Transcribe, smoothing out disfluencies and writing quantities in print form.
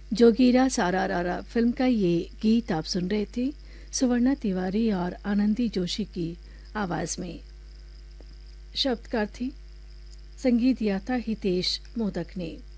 जोगीरा सारा रारा फिल्म का ये गीत आप सुन रहे थे सुवर्णा तिवारी और आनंदी जोशी की आवाज में। शब्दकार थी, संगीत दिया था हितेश मोदक ने।